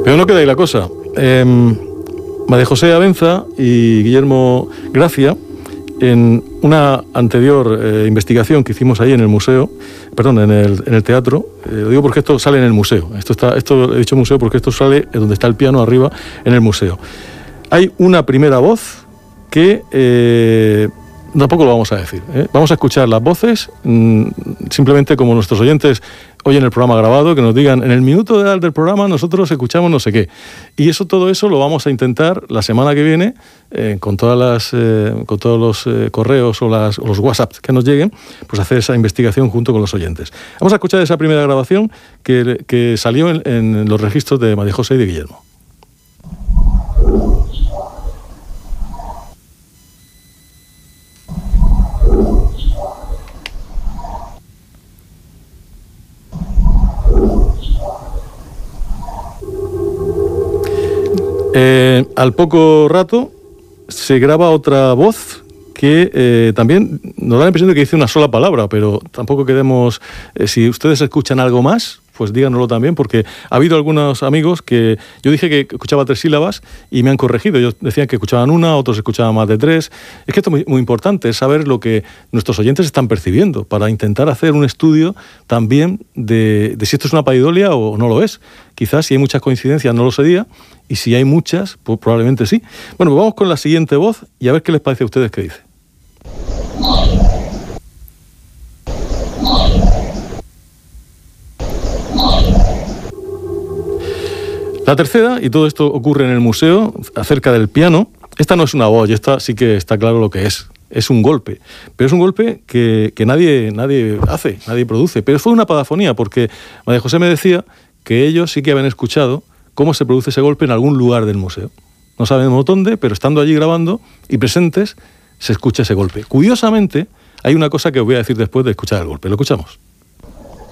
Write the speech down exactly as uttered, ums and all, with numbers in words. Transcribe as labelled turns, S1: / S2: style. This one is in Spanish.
S1: Pero no queda ahí la cosa. Eh, María José Abenza y Guillermo Gracia, en una anterior eh, investigación que hicimos ahí en el museo, perdón, en el, en el teatro, eh, lo digo porque esto sale en el museo, esto está, esto he dicho museo porque esto sale donde está el piano arriba en el museo. Hay una primera voz que eh, tampoco lo vamos a decir, ¿eh? Vamos a escuchar las voces, mmm, simplemente como nuestros oyentes oyen el programa grabado, que nos digan, en el minuto de, del programa nosotros escuchamos no sé qué. Y eso, todo eso lo vamos a intentar la semana que viene, eh, con todas las, eh, con todos los eh, correos o, las, o los WhatsApp que nos lleguen, pues hacer esa investigación junto con los oyentes. Vamos a escuchar esa primera grabación que, que salió en, en los registros de María José y de Guillermo. Eh, al poco rato se graba otra voz que eh, también nos da la impresión de que dice una sola palabra, pero tampoco queremos, eh, si ustedes escuchan algo más, pues díganoslo también, porque ha habido algunos amigos que yo dije que escuchaba tres sílabas y me han corregido. Ellos decían que escuchaban una, otros escuchaban más de tres. Es que esto es muy, muy importante, es saber lo que nuestros oyentes están percibiendo para intentar hacer un estudio también de, de si esto es una pareidolia o no lo es. Quizás si hay muchas coincidencias no lo sería, y si hay muchas, pues probablemente sí. Bueno, pues vamos con la siguiente voz y a ver qué les parece a ustedes que dice. La tercera, y todo esto ocurre en el museo, acerca del piano. Esta no es una voz, y esta sí que está claro lo que es. Es un golpe, pero es un golpe que, que nadie, nadie hace, nadie produce. Pero fue una padafonía, porque María José me decía que ellos sí que habían escuchado cómo se produce ese golpe en algún lugar del museo. No sabemos dónde, pero estando allí grabando y presentes, se escucha ese golpe. Curiosamente, hay una cosa que os voy a decir después de escuchar el golpe. ¿Lo escuchamos?